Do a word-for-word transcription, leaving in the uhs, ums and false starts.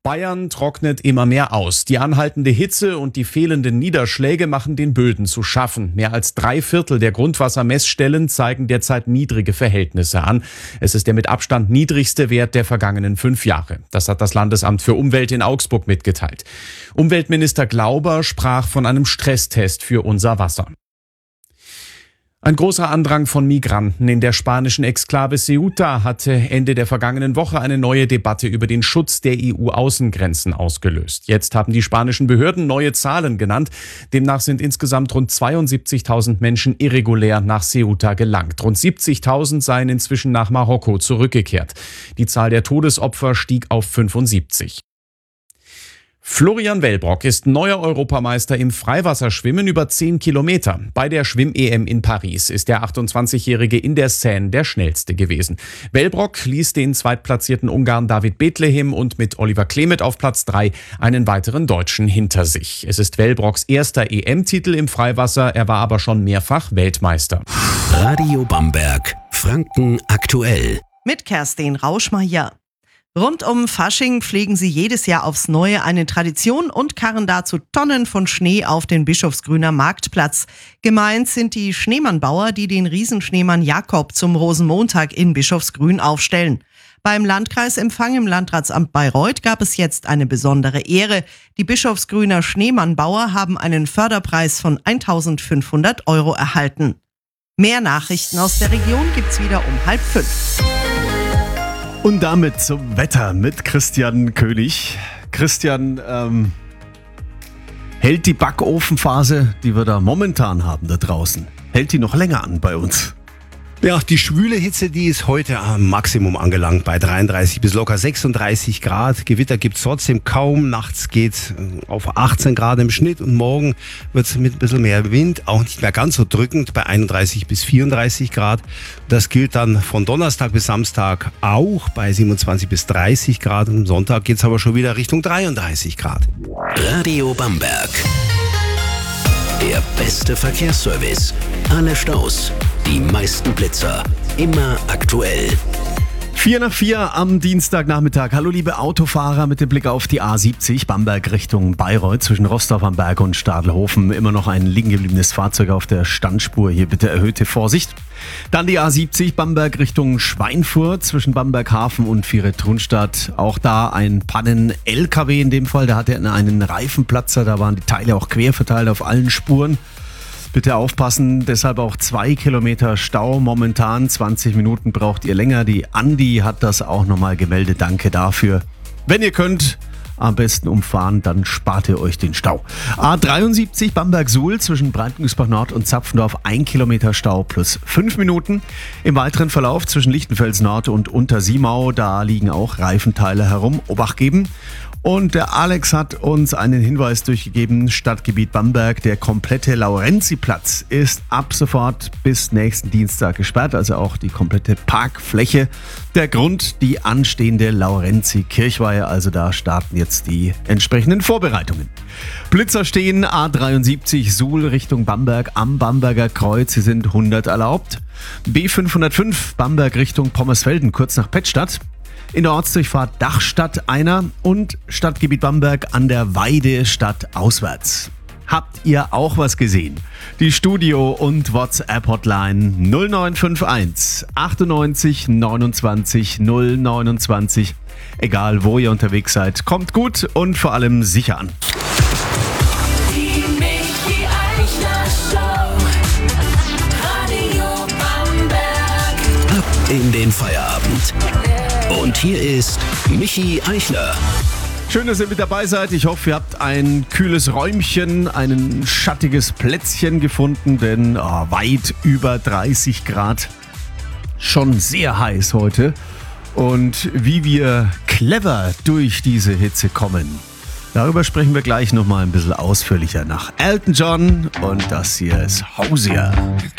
Bayern trocknet immer mehr aus. Die anhaltende Hitze und die fehlenden Niederschläge machen den Böden zu schaffen. Mehr als drei Viertel der Grundwassermessstellen zeigen derzeit niedrige Verhältnisse an. Es ist der mit Abstand niedrigste Wert der vergangenen fünf Jahre. Das hat das Landesamt für Umwelt in Augsburg mitgeteilt. Umweltminister Glauber sprach von einem Stresstest für unser Wasser. Ein großer Andrang von Migranten in der spanischen Exklave Ceuta hatte Ende der vergangenen Woche eine neue Debatte über den Schutz der E U-Außengrenzen ausgelöst. Jetzt haben die spanischen Behörden neue Zahlen genannt. Demnach sind insgesamt rund zweiundsiebzigtausend Menschen irregulär nach Ceuta gelangt. Rund siebzigtausend seien inzwischen nach Marokko zurückgekehrt. Die Zahl der Todesopfer stieg auf fünfundsiebzig. Florian Wellbrock ist neuer Europameister im Freiwasserschwimmen über zehn Kilometer. Bei der Schwimm-E M in Paris ist der achtundzwanzigjährige in der Seine der schnellste gewesen. Wellbrock ließ den zweitplatzierten Ungarn David Bethlehem und mit Oliver Klemet auf Platz drei einen weiteren Deutschen hinter sich. Es ist Wellbrocks erster E M-Titel im Freiwasser, er war aber schon mehrfach Weltmeister. Radio Bamberg, Franken aktuell. Mit Kerstin Rauschmeier. Rund um Fasching pflegen sie jedes Jahr aufs Neue eine Tradition und karren dazu Tonnen von Schnee auf den Bischofsgrüner Marktplatz. Gemeint sind die Schneemannbauer, die den Riesenschneemann Jakob zum Rosenmontag in Bischofsgrün aufstellen. Beim Landkreisempfang im Landratsamt Bayreuth gab es jetzt eine besondere Ehre. Die Bischofsgrüner Schneemannbauer haben einen Förderpreis von eintausendfünfhundert Euro erhalten. Mehr Nachrichten aus der Region gibt's wieder um halb fünf. Und damit zum Wetter mit Christian König. Christian, ähm, hält die Backofenphase, die wir da momentan haben da draußen, hält die noch länger an bei uns? Ja, die schwüle Hitze, die ist heute am Maximum angelangt bei dreiunddreißig bis locker sechsunddreißig Grad. Gewitter gibt's trotzdem kaum. Nachts geht's auf achtzehn Grad im Schnitt und morgen wird's mit ein bisschen mehr Wind auch nicht mehr ganz so drückend bei einunddreißig bis vierunddreißig Grad. Das gilt dann von Donnerstag bis Samstag auch bei siebenundzwanzig bis dreißig Grad. Und am Sonntag geht's aber schon wieder Richtung dreiunddreißig Grad. Radio Bamberg. Der beste Verkehrsservice. Alle Staus, die meisten Blitzer, immer aktuell. Vier nach vier am Dienstagnachmittag. Hallo liebe Autofahrer, mit dem Blick auf die A siebzig Bamberg Richtung Bayreuth zwischen Rostorf am Berg und Stadelhofen. Immer noch ein liegen gebliebenes Fahrzeug auf der Standspur. Hier bitte erhöhte Vorsicht. Dann die A siebzig Bamberg Richtung Schweinfurt zwischen Bamberg Hafen und Viere-Trunstadt. Auch da ein Pannen-L K W in dem Fall. Der hatte einen Reifenplatzer. Da waren die Teile auch quer verteilt auf allen Spuren. Bitte aufpassen, deshalb auch zwei Kilometer Stau momentan. zwanzig Minuten braucht ihr länger. Die Andi hat das auch nochmal gemeldet. Danke dafür. Wenn ihr könnt, am besten umfahren, dann spart ihr euch den Stau. A dreiundsiebzig Bamberg-Suhl zwischen Breitungsbach Nord und Zapfendorf. ein Kilometer Stau plus fünf Minuten. Im weiteren Verlauf zwischen Lichtenfels Nord und Untersiemau, da liegen auch Reifenteile herum. Obacht geben. Und der Alex hat uns einen Hinweis durchgegeben, Stadtgebiet Bamberg, der komplette Laurenziplatz ist ab sofort bis nächsten Dienstag gesperrt, also auch die komplette Parkfläche. Der Grund, die anstehende Laurenzi-Kirchweihe, also da starten jetzt die entsprechenden Vorbereitungen. Blitzer stehen A dreiundsiebzig Suhl Richtung Bamberg am Bamberger Kreuz, sie sind hundert erlaubt. B fünfhundertfünf Bamberg Richtung Pommersfelden, kurz nach Pettstadt. In der Ortsdurchfahrt Dachstadt einer und Stadtgebiet Bamberg an der Weide stadtauswärts. Habt ihr auch was gesehen? Die Studio- und WhatsApp-Hotline null neun fünf eins achtundneunzig neunundzwanzig null neunundzwanzig. Egal wo ihr unterwegs seid, kommt gut und vor allem sicher an. Die Michi Eichler Show. Radio Bamberg. Ab in den Feierabend. Und hier ist Michi Eichler. Schön, dass ihr mit dabei seid. Ich hoffe, ihr habt ein kühles Räumchen, ein schattiges Plätzchen gefunden, denn oh, weit über dreißig Grad. Schon sehr heiß heute. Und wie wir clever durch diese Hitze kommen, darüber sprechen wir gleich nochmal ein bisschen ausführlicher nach Elton John. Und das hier ist Hosier.